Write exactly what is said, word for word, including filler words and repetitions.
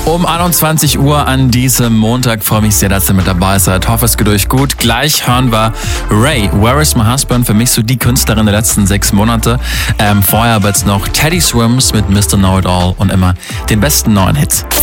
Um einundzwanzig Uhr an diesem Montag. Freue mich sehr, dass ihr mit dabei seid. Hoffe, es geht euch gut. Gleich hören wir Ray, Where is my husband? Für mich so die Künstlerin der letzten sechs Monate. Ähm, vorher aber jetzt noch Teddy Swims mit Mister Know It All und immer den besten neuen Hits.